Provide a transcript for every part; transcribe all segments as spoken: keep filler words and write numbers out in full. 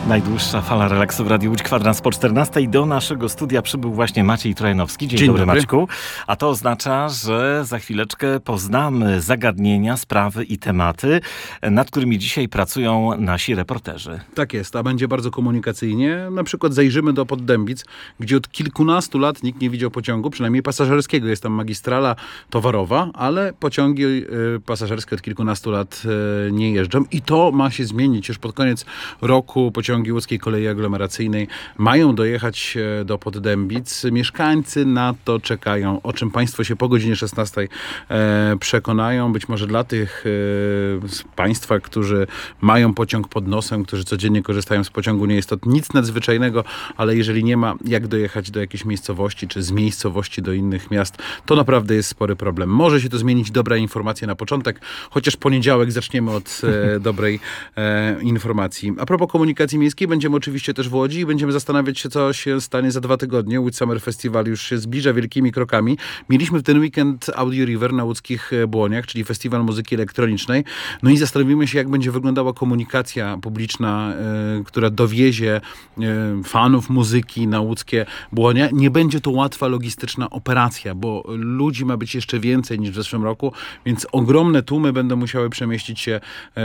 Najdłuższa fala relaksu w Radiu Łódź, kwadrans po czternastej. Do naszego studia przybył właśnie Maciej Trojanowski. Dzień, Dzień dobry, dobry, Maćku. A to oznacza, że za chwileczkę poznamy zagadnienia, sprawy i tematy, nad którymi dzisiaj pracują nasi reporterzy. Tak jest, a będzie bardzo komunikacyjnie. Na przykład zajrzymy do Poddębic, gdzie od kilkunastu lat nikt nie widział pociągu, przynajmniej pasażerskiego. Jest tam magistrala towarowa, ale pociągi y, pasażerskie od kilkunastu lat y, nie jeżdżą. I to ma się zmienić. Już pod koniec roku pociągi łódzkiej kolei aglomeracyjnej mają dojechać do Poddębic. Mieszkańcy na to czekają, o czym Państwo się po godzinie szesnastej e, przekonają. Być może dla tych e, z Państwa, którzy mają pociąg pod nosem, którzy codziennie korzystają z pociągu, nie jest to nic nadzwyczajnego, ale jeżeli nie ma jak dojechać do jakiejś miejscowości, czy z miejscowości do innych miast, to naprawdę jest spory problem. Może się to zmienić. Dobra informacja na początek, chociaż poniedziałek zaczniemy od e, dobrej e, informacji. A propos komunikacji miejskiej, będziemy oczywiście też w Łodzi i będziemy zastanawiać się, co się stanie za dwa tygodnie. Łódź Summer Festival już się zbliża wielkimi krokami. Mieliśmy w ten weekend Audio River na łódzkich Błoniach, czyli festiwal muzyki elektronicznej. No i zastanowimy się, jak będzie wyglądała komunikacja publiczna, y, która dowiezie y, fanów muzyki na łódzkie Błonia. Nie będzie to łatwa logistyczna operacja, bo ludzi ma być jeszcze więcej niż w zeszłym roku, więc ogromne tłumy będą musiały przemieścić się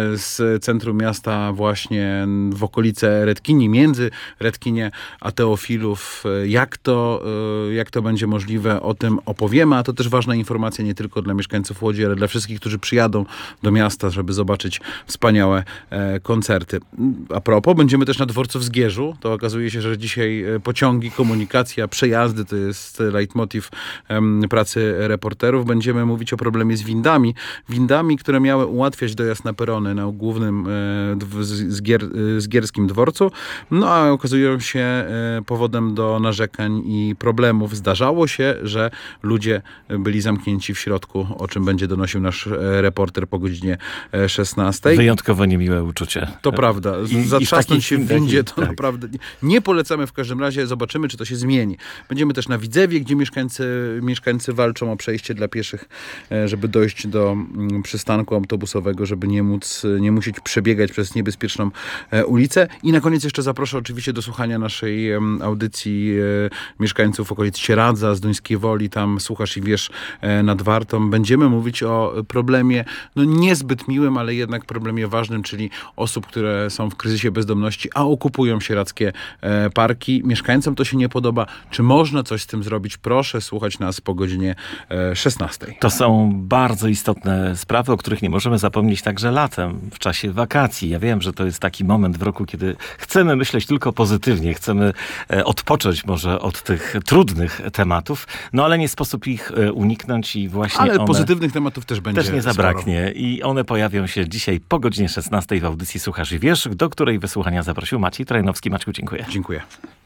z centrum miasta właśnie w okolice Redkini, między Redkinie a Teofilów. Jak to, jak to będzie możliwe, o tym opowiemy, a to też ważna informacja nie tylko dla mieszkańców Łodzi, ale dla wszystkich, którzy przyjadą do miasta, żeby zobaczyć wspaniałe e, koncerty. A propos, będziemy też na dworcu w Zgierzu. To okazuje się, że dzisiaj pociągi, komunikacja, przejazdy to jest leitmotiv em, pracy reporterów. Będziemy mówić o problemie z windami. Windami, które miały ułatwiać dojazd na perony na głównym e, zgier, zgierskim dworcu. No a okazują się e, powodem do narzekań i problemów. Zdarzało się, że ludzie byli zamknięci w środku, o czym będzie donosił nasz e, reporter po godzinie e, szesnastej. Wyjątkowo niemiłe uczucie. To prawda. I, Zatrzasnąć i się w windzie to tak. naprawdę nie, nie polecamy. W każdym razie zobaczymy, czy to się zmieni. Będziemy też na Widzewie, gdzie mieszkańcy, mieszkańcy walczą o przejście dla pieszych, e, żeby dojść do m, przystanku autobusowego, żeby nie móc, nie musieć przebiegać przez niebezpieczną e, ulicę. I na koniec jeszcze zaproszę oczywiście do słuchania naszej e, audycji e, mieszkańców okolic Sieradza, z Duńskiej Woli, tam słuchasz i wiesz e, nad Wartą. Będziemy mówić o problemie, no niezbyt miłym, ale jednak problemie ważnym, czyli osób, które są w kryzysie bezdomności, a okupują sieradzkie e, parki. Mieszkańcom to się nie podoba. Czy można coś z tym zrobić? Proszę słuchać nas po godzinie e, szesnastej. To są bardzo istotne sprawy, o których nie możemy zapomnieć także latem, w czasie wakacji. Ja wiem, że to jest taki moment w roku, kiedy chcemy myśleć tylko pozytywnie, chcemy e, odpocząć może od tych trudnych tematów, no ale nie sposób ich e, uniknąć i właśnie Ale one pozytywnych tematów też będzie też nie zabraknie. sporo. I one pojawią się dzisiaj po godzinie szesnastej w audycji Słuchasz i Wiesz, do której wysłuchania zaprosił Maciej Trojanowski. Maćku, dziękuję. Dziękuję.